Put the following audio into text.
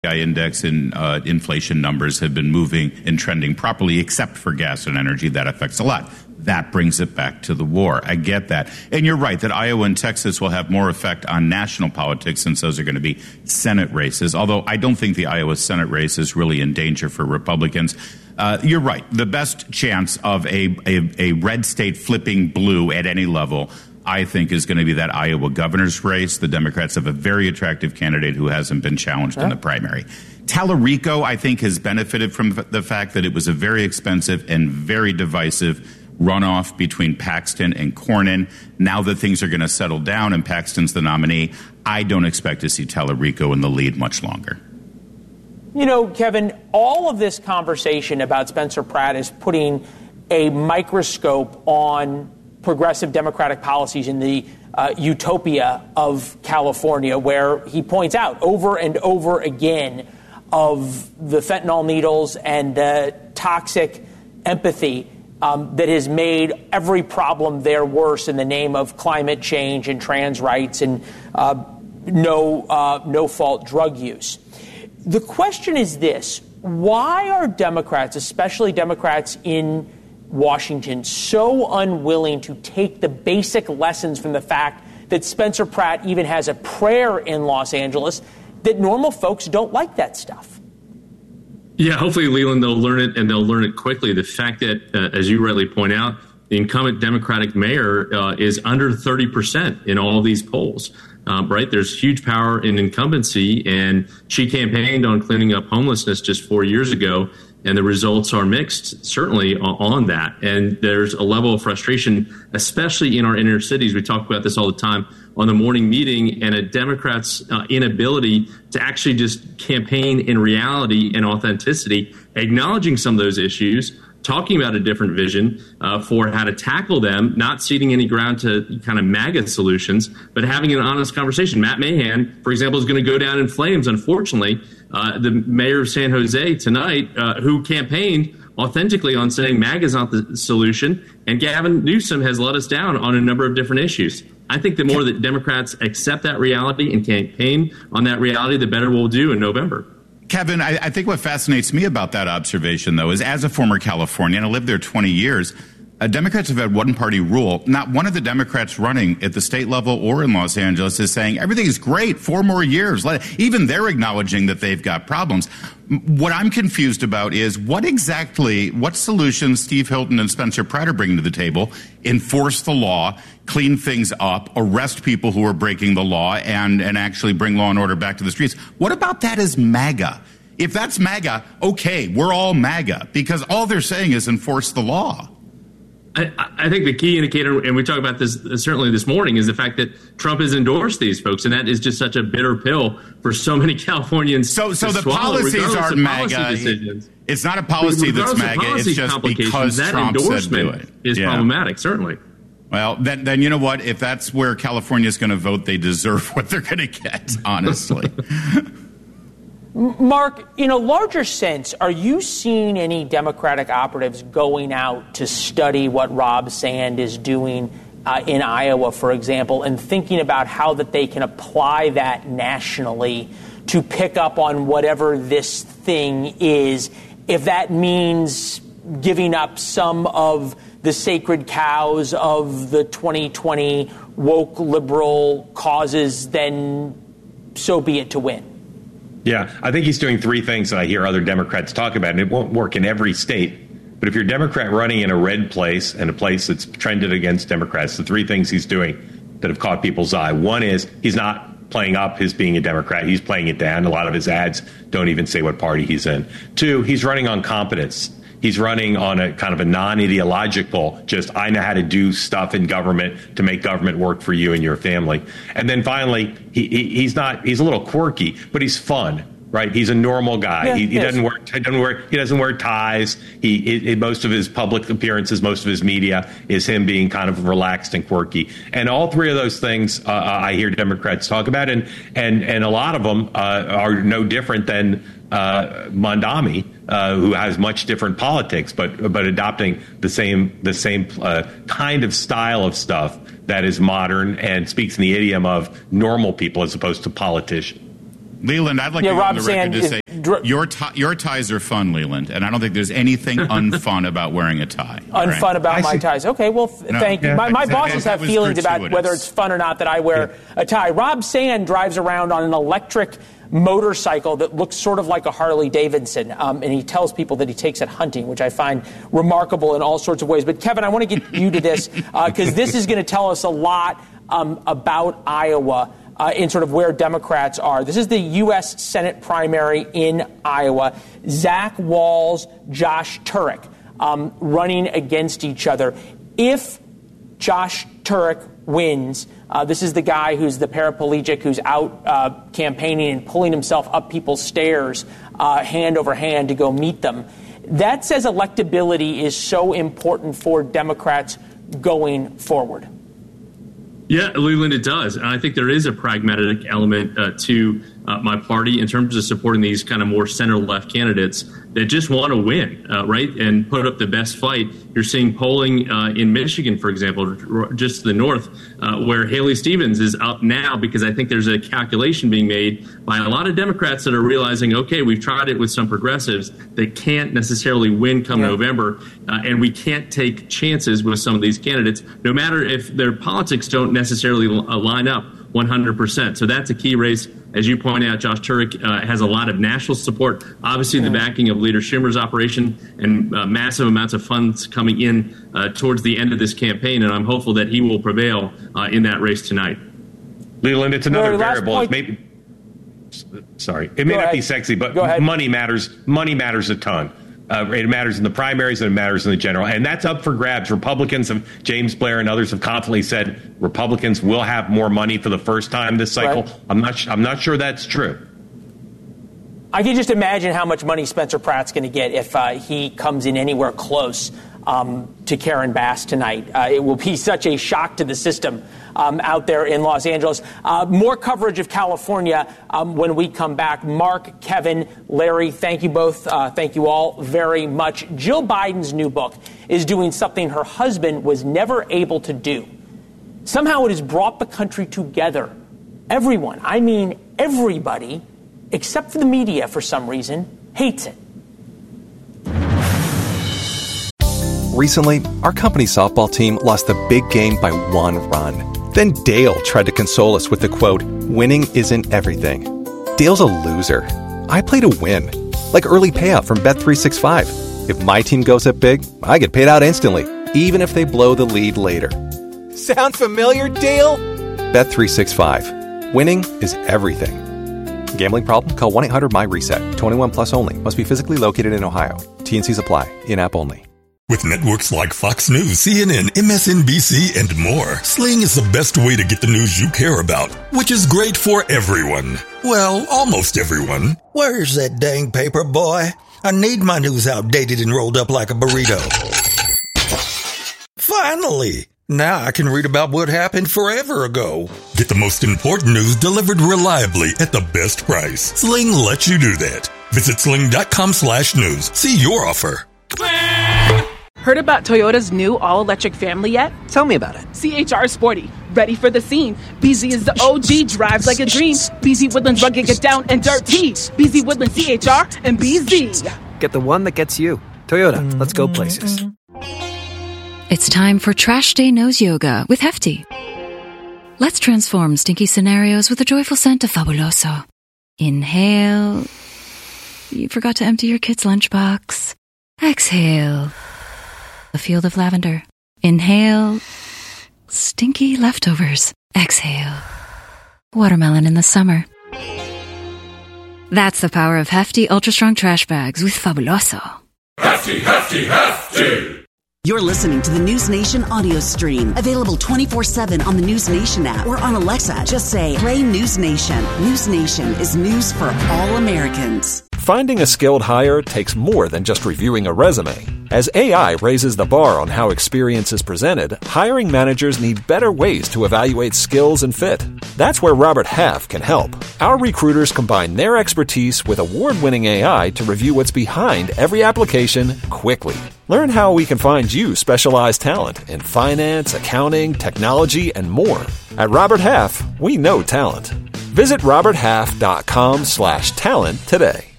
index and inflation numbers have been moving and trending properly, except for gas and energy. That affects a lot. That brings it back to the war. I get that. And you're right that Iowa and Texas will have more effect on national politics since those are going to be Senate races, although I don't think the Iowa Senate race is really in danger for Republicans. You're right. The best chance of a red state flipping blue at any level, I think, is going to be that Iowa governor's race. The Democrats have a very attractive candidate who hasn't been challenged in the primary. Tallarico, I think, has benefited from the fact that it was a very expensive and very divisive runoff between Paxton and Cornyn. Now that things are going to settle down and Paxton's the nominee, I don't expect to see Tallarico in the lead much longer. You know, Kevin, all of this conversation about Spencer Pratt is putting a microscope on progressive Democratic policies in the utopia of California, where he points out over and over again of the fentanyl needles and the toxic empathy that has made every problem there worse in the name of climate change and trans rights and no-fault drug use. The question is this: why are Democrats, especially Democrats in Washington, so unwilling to take the basic lessons from the fact that Spencer Pratt even has a prayer in Los Angeles, that normal folks don't like that stuff? Yeah, hopefully, Leland, they'll learn it, and they'll learn it quickly. The fact that, as you rightly point out, the incumbent Democratic mayor is under 30% in all these polls. Right? There's huge power in incumbency, and she campaigned on cleaning up homelessness just 4 years ago, and the results are mixed, certainly, on that. And there's a level of frustration, especially in our inner cities. We talk about this all the time on the morning meeting, and a Democrat's inability to actually just campaign in reality and authenticity, acknowledging some of those issues, talking about a different vision for how to tackle them, not ceding any ground to kind of MAGA solutions, but having an honest conversation. Matt Mahan, for example, is going to go down in flames, unfortunately. The mayor of San Jose tonight, who campaigned authentically on saying MAGA is not the solution, and Gavin Newsom has let us down on a number of different issues. I think the more that Democrats accept that reality and campaign on that reality, the better we'll do in November. Kevin, I think what fascinates me about that observation, though, is as a former Californian, I lived there 20 years, Democrats have had one-party rule. Not one of the Democrats running at the state level or in Los Angeles is saying everything is great, 4 more years. Even they're acknowledging that they've got problems. What I'm confused about is what solutions Steve Hilton and Spencer Pratt are bringing to the table: enforce the law, clean things up, arrest people who are breaking the law, and actually bring law and order back to the streets. What about that is MAGA? If that's MAGA, okay, we're all MAGA, because all they're saying is enforce the law. I think the key indicator, and we talked about this certainly this morning, is the fact that Trump has endorsed these folks, and that is just such a bitter pill for so many Californians. So the policies aren't MAGA. It's not a policy that's MAGA. It's just because that Trump said do it. Is problematic, certainly. Well, then you know what? If that's where California is going to vote, they deserve what they're going to get, honestly. Mark, in a larger sense, are you seeing any Democratic operatives going out to study what Rob Sand is doing in Iowa, for example, and thinking about how that they can apply that nationally to pick up on whatever this thing is, if that means giving up some of the sacred cows of the 2020 woke liberal causes, then so be it to win? Yeah, I think he's doing 3 things that I hear other Democrats talk about, and it won't work in every state. But if you're a Democrat running in a red place and a place that's trended against Democrats, the 3 things he's doing that have caught people's eye. One is he's not playing up his being a Democrat. He's playing it down. A lot of his ads don't even say what party he's in. 2, he's running on competence. He's running on a kind of a non-ideological, just I know how to do stuff in government to make government work for you and your family. And then finally, he's a little quirky, but he's fun, right? He's a normal guy. Yeah, he doesn't wear ties. Most of his public appearances, most of his media is him being kind of relaxed and quirky. And all 3 of those things I hear Democrats talk about, and a lot of them are no different than Mondami, who has much different politics, but adopting the same kind of style of stuff that is modern and speaks in the idiom of normal people as opposed to politicians. Leland, I'd like to go on the record to say your ties are fun, Leland, and I don't think there's anything unfun about wearing a tie. Unfun right? about my ties. Okay, well, thank you. My bosses have feelings about whether it's fun or not that I wear a tie. Rob Sand drives around on an electric motorcycle that looks sort of like a Harley Davidson, and he tells people that he takes it hunting, which I find remarkable in all sorts of ways. But Kevin, I want to get you to this because this is going to tell us a lot about Iowa. In sort of where Democrats are. This is the U.S. Senate primary in Iowa. Zach Walz, Josh Turek running against each other. If Josh Turek wins, this is the guy who's the paraplegic who's out campaigning and pulling himself up people's stairs hand over hand to go meet them. That says electability is so important for Democrats going forward. Yeah, Leland, it does. And I think there is a pragmatic element to my party in terms of supporting these kind of more center-left candidates that just want to win, right, and put up the best fight. You're seeing polling in Michigan, for example, just to the north, where Haley Stevens is up now because I think there's a calculation being made by a lot of Democrats that are realizing, okay, we've tried it with some progressives that can't necessarily win come November, and we can't take chances with some of these candidates, no matter if their politics don't necessarily line up 100%. So that's a key race. As you point out, Josh Turek has a lot of national support, obviously the backing of Leader Schumer's operation and massive amounts of funds coming in towards the end of this campaign, and I'm hopeful that he will prevail in that race tonight. Leland, it's another variable. It may not be sexy, but money matters. Money matters a ton. It matters in the primaries and it matters in the general. And that's up for grabs. Republicans, James Blair and others have confidently said Republicans will have more money for the first time this cycle. Right. I'm not sure that's true. I can just imagine how much money Spencer Pratt's going to get if he comes in anywhere close to Karen Bass tonight. It will be such a shock to the system out there in Los Angeles. More coverage of California when we come back. Mark, Kevin, Larry, thank you both. Thank you all very much. Jill Biden's new book is doing something her husband was never able to do. Somehow it has brought the country together. Everyone, I mean everybody, except for the media for some reason, hates it. Recently, our company softball team lost the big game by 1 run. Then Dale tried to console us with the quote, "Winning isn't everything." Dale's a loser. I play to win. Like early payout from Bet365. If my team goes up big, I get paid out instantly, even if they blow the lead later. Sound familiar, Dale? Bet365. Winning is everything. Gambling problem? Call 1-800-MY-RESET. 21 plus only. Must be physically located in Ohio. T&Cs apply. In-app only. With networks like Fox News, CNN, MSNBC, and more, Sling is the best way to get the news you care about, which is great for everyone. Well, almost everyone. Where's that dang paper, boy? I need my news outdated and rolled up like a burrito. Finally! Now I can read about what happened forever ago. Get the most important news delivered reliably at the best price. Sling lets you do that. Visit sling.com/news. See your offer. Heard about Toyota's new all-electric family yet? Tell me about it. CHR Sporty. Ready for the scene. BZ is the OG, drives like a dream. BZ Woodland's rugged, get down and dirty. BZ Woodland, CHR, and BZ. Get the one that gets you. Toyota, let's go places. It's time for Trash Day Nose Yoga with Hefty. Let's transform stinky scenarios with the joyful scent of Fabuloso. Inhale. You forgot to empty your kid's lunchbox. Exhale. A field of lavender. Inhale. Stinky leftovers. Exhale. Watermelon in the summer. That's the power of Hefty Ultra Strong Trash Bags with Fabuloso. Hefty, Hefty, Hefty! You're listening to the News Nation audio stream. Available 24/7 on the News Nation app or on Alexa. Just say, play News Nation. News Nation is news for all Americans. Finding a skilled hire takes more than just reviewing a resume. As AI raises the bar on how experience is presented, hiring managers need better ways to evaluate skills and fit. That's where Robert Half can help. Our recruiters combine their expertise with award-winning AI to review what's behind every application quickly. Learn how we can find you specialized talent in finance, accounting, technology, and more. At Robert Half, we know talent. Visit roberthalf.com/talent today.